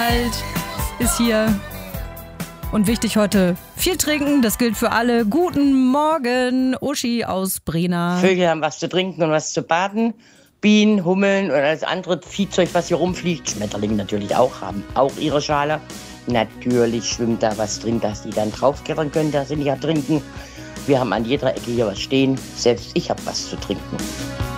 Kalt ist hier. Und wichtig heute, viel trinken, das gilt für alle. Guten Morgen, Uschi aus Brena. Vögel haben was zu trinken und was zu baden. Bienen, Hummeln und alles andere Viehzeug, was hier rumfliegt. Schmetterlinge natürlich auch, haben auch ihre Schale. Natürlich schwimmt da was drin, dass die dann draufklettern können, dass sie nicht ertrinken. Wir haben an jeder Ecke hier was stehen. Selbst ich habe was zu trinken.